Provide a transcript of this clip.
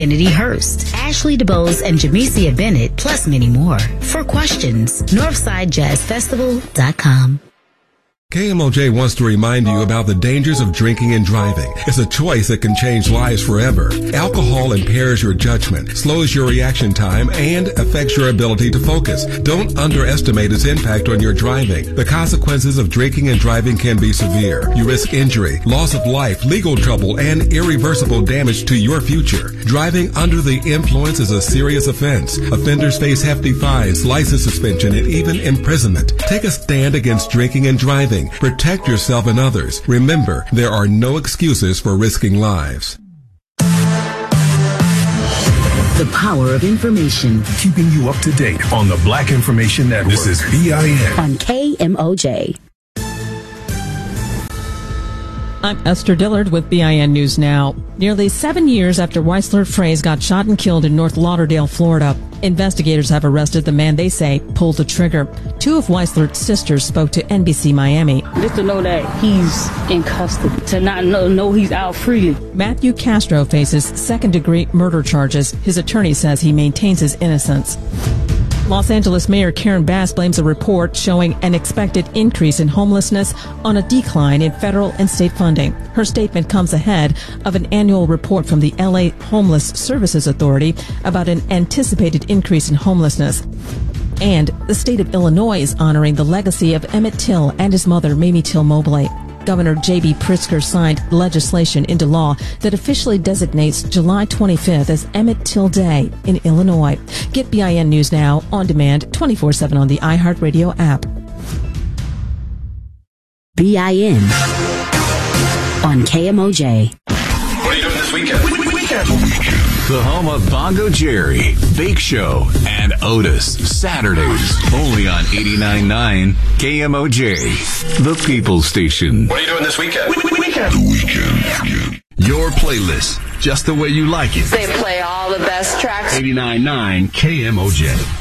Kennedy Hurst, Ashley DeBose, and Jamesia Bennett, plus many more. For questions, NorthsideJazzFestival.com. KMOJ wants to remind you about the dangers of drinking and driving. It's a choice that can change lives forever. Alcohol impairs your judgment, slows your reaction time, and affects your ability to focus. Don't underestimate its impact on your driving. The consequences of drinking and driving can be severe. You risk injury, loss of life, legal trouble, and irreversible damage to your future. Driving under the influence is a serious offense. Offenders face hefty fines, license suspension, and even imprisonment. Take a stand against drinking and driving. Protect yourself and others. Remember, there are no excuses for risking lives. The power of information. Keeping you up to date on the Black Information Network. This is BIN. On KMOJ. I'm Esther Dillard with BIN News Now. Nearly 7 years after Weisler Fraze got shot and killed in North Lauderdale, Florida, investigators have arrested the man they say pulled the trigger. Two of Weisler's sisters spoke to NBC Miami. Just to know that he's in custody, to not know he's out freely. Matthew Castro faces second-degree murder charges. His attorney says he maintains his innocence. Los Angeles Mayor Karen Bass blames a report showing an expected increase in homelessness on a decline in federal and state funding. Her statement comes ahead of an annual report from the LA Homeless Services Authority about an anticipated increase in homelessness. And the state of Illinois is honoring the legacy of Emmett Till and his mother, Mamie Till Mobley. Governor J.B. Pritzker signed legislation into law that officially designates July 25th as Emmett Till Day in Illinois. Get BIN News Now on demand 24/7 on the iHeartRadio app. BIN on KMOJ. What are you doing this weekend? The home of Bongo Jerry, Bake Show, and Otis. Saturdays, only on 89.9 KMOJ, the People Station. What are you doing this weekend? The weekend. Your playlist, just the way you like it. They play all the best tracks. 89.9 KMOJ.